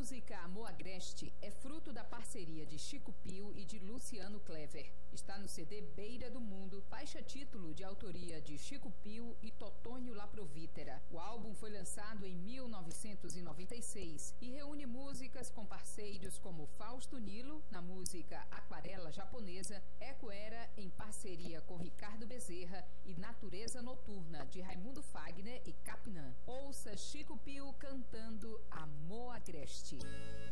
música Amor Agreste é fruto da parceria de Chico Pio e de Luciano Clever. Está no CD Beira do Mundo, faixa título de autoria de Chico Pio e Totônio Laprovítera. O álbum foi lançado em 1996 e reúne músicas com parceiros como Fausto Nilo, na música Aquarela Japonesa, Eco Era em parceria com Ricardo Bezerra e Natureza Noturna, de Raimundo Fagner e Capinã. Ouça Chico Pio cantando Amor Agreste.